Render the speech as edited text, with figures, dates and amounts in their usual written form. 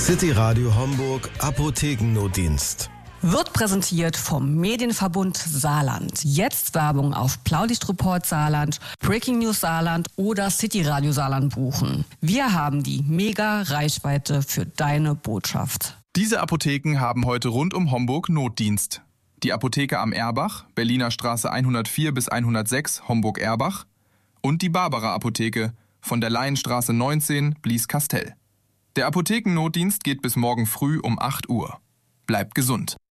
City Radio Homburg Apothekennotdienst. Wird präsentiert vom Medienverbund Saarland. Jetzt Werbung auf Blaulichtreport Saarland, Breaking News Saarland oder City Radio Saarland buchen. Wir haben die Mega-Reichweite für deine Botschaft. Diese Apotheken haben heute rund um Homburg Notdienst. Die Apotheke am Erbach, Berliner Straße 104 bis 106, Homburg-Erbach. Und die Barbara Apotheke von der Laienstraße 19, Blieskastel. Der Apothekennotdienst geht bis morgen früh um 8 Uhr. Bleibt gesund.